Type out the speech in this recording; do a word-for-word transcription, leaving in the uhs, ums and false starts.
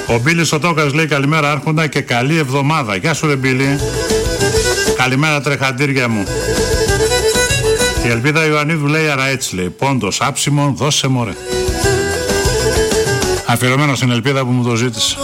Ο Μπίλης ο Τόκας λέει καλημέρα άρχοντα και καλή εβδομάδα. Γεια σου ρε Μπίλη. Καλημέρα τρεχαντήρια μου. Η Ελπίδα Ιωαννίδου λέει άρα έτσι λέει. Πόντος άψιμον δώσε μωρέ. Αφιερωμένο στην Ελπίδα που μου το ζήτησε.